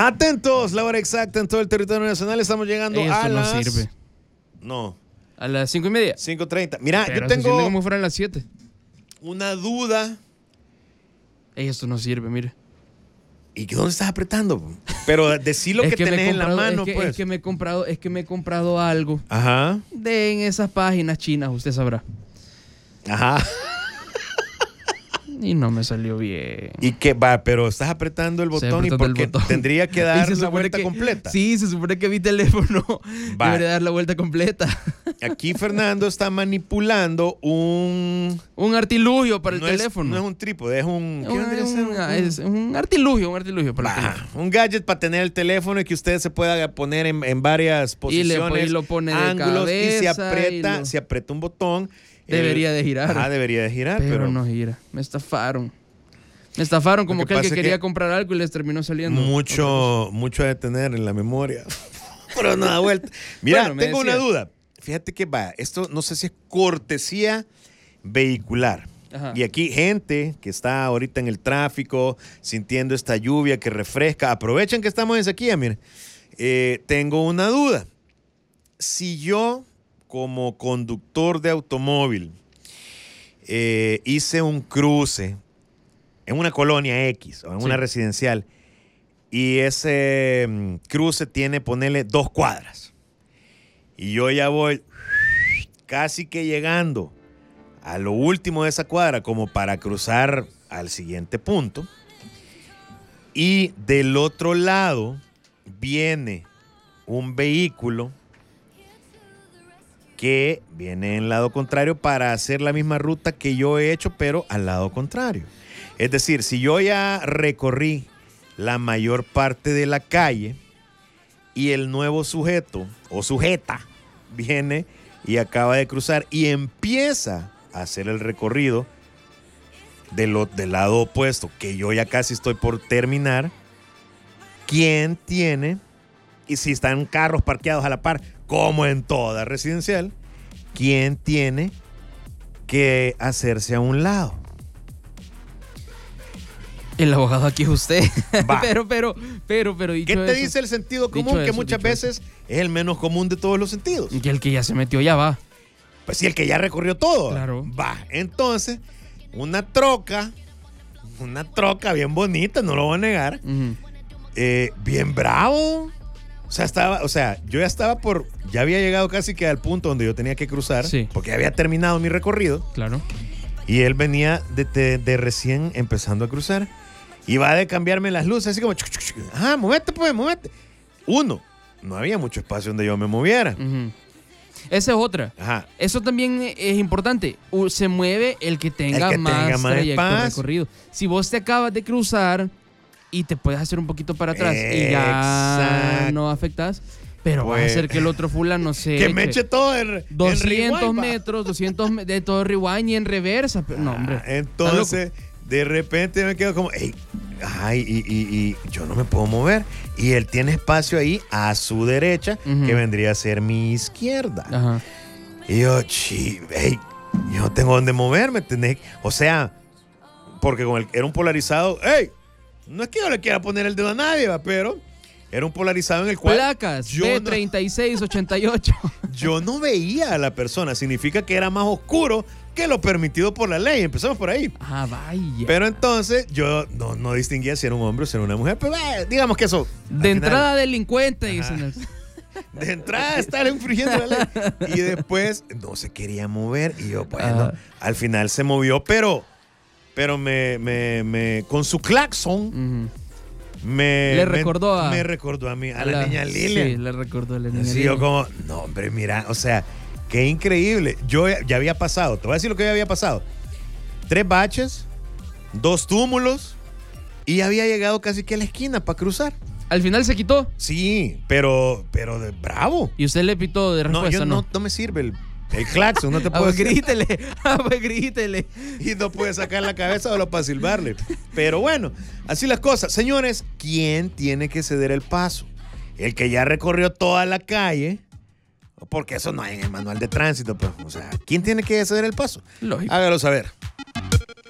Atentos, la hora exacta en todo el territorio nacional. Estamos llegando a las... no sirve. No. A las 5:30. 5:30. Mira, Pero yo se siente tengo como fueran las 7. una duda. Esto no sirve, mire. ¿Y dónde estás apretando? Pero decí lo que tenés en la mano, pues. Es que me he comprado algo Ajá. en esas páginas chinas, usted sabrá. Ajá. Y no me salió bien. ¿Y qué va? Pero estás apretando el botón y porque tendría que dar la vuelta completa. Sí, se supone que mi teléfono debería dar la vuelta completa. Aquí Fernando está manipulando un artilugio para el teléfono. No es un trípode, es un... Es un artilugio para el teléfono. Un gadget para tener el teléfono y que usted se pueda poner en varias posiciones, y lo pone de ángulos, cabeza, y si aprieta un botón... Debería de girar. Ajá, debería de girar, pero no gira. Me estafaron. Me estafaron como que el que quería comprar algo y les terminó saliendo. Mucho de tener en la memoria. Pero no da vuelta. Mira, bueno, tengo una duda. Fíjate que esto no sé si es cortesía vehicular. Ajá. Y aquí gente que está ahorita en el tráfico, sintiendo esta lluvia que refresca. Aprovechen que estamos en sequía, miren. Tengo una duda. Si yo, como conductor de automóvil, hice un cruce en una colonia X o en una residencial y ese cruce tiene, ponele 2 cuadras y yo ya voy casi que llegando a lo último de esa cuadra como para cruzar al siguiente punto y del otro lado viene un vehículo que viene en lado contrario para hacer la misma ruta que yo he hecho, pero al lado contrario. Es decir, si yo ya recorrí la mayor parte de la calle y el nuevo sujeto o sujeta viene y acaba de cruzar y empieza a hacer el recorrido del lado opuesto, que yo ya casi estoy por terminar, ¿quién tiene? Y si están carros parqueados a la par, como en toda residencial, ¿quién tiene que hacerse a un lado? El abogado aquí es usted. pero dicho ¿qué te eso, dice el sentido común? Que muchas veces es el menos común de todos los sentidos. Que el que ya se metió ya va. Pues sí, el que ya recorrió todo. Claro. Va. Entonces, una troca bien bonita, no lo voy a negar. Bien bravo. Yo ya había llegado casi que al punto donde yo tenía que cruzar, porque había terminado mi recorrido. Claro. Y él venía de recién empezando a cruzar. Y va de cambiarme las luces, así como, ajá, movete. Uno, no había mucho espacio donde yo me moviera. Esa es otra. Ajá. Eso también es importante. Se mueve el que tenga más trayecto recorrido. Si vos te acabas de cruzar y te puedes hacer un poquito para atrás y ya no afectas, pero vas a hacer que el otro fulano se que me eche todo 200 metros, 200 de todo rewind y en reversa. Pero, no, hombre. Entonces, de repente me quedo como, y yo no me puedo mover. Y él tiene espacio ahí a su derecha, que vendría a ser mi izquierda. Ajá. Y yo, yo no tengo dónde moverme. O sea, porque era un polarizado, no es que yo le quiera poner el dedo a nadie, pero era un polarizado en el cual... Placas, B3688. Yo no veía a la persona. Significa que era más oscuro que lo permitido por la ley. Empezamos por ahí. Ah, vaya. Pero entonces yo no distinguía si era un hombre o si era una mujer. Pero digamos que eso... De entrada delincuente. Dicen. De entrada estar infringiendo la ley. Y después no se quería mover. Y yo, bueno, al final se movió, pero me con su claxon... Me recordó a mí, a la niña Lilia. Sí, le recordó a la niña Lilia. Lilia. Yo como, no, hombre, mira, o sea, qué increíble. Yo ya había pasado, te voy a decir lo que ya había pasado. 3 baches, 2 túmulos y había llegado casi que a la esquina para cruzar. ¿Al final se quitó? Sí, pero bravo. ¿Y usted le pitó de respuesta? No me sirve el claxon, no te puedo decir. Grítele. Y no puede sacar la cabeza solo para silbarle. Pero bueno, así las cosas. Señores, ¿quién tiene que ceder el paso? El que ya recorrió toda la calle, porque eso no hay en el manual de tránsito. Pues, o sea, ¿quién tiene que ceder el paso? Lógico. Hágalo saber.